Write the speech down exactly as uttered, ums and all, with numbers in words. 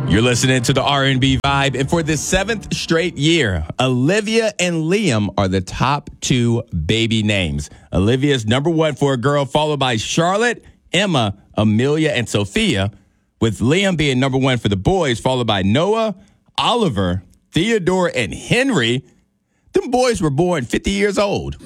You're listening to the R and B Vibe, and for the seventh straight year, Olivia and Liam are the top two baby names. Olivia's number one for a girl, followed by Charlotte, Emma, Amelia, and Sophia, with Liam being number one for the boys, followed by Noah, Oliver, Theodore, and Henry. Them boys were born fifty years old.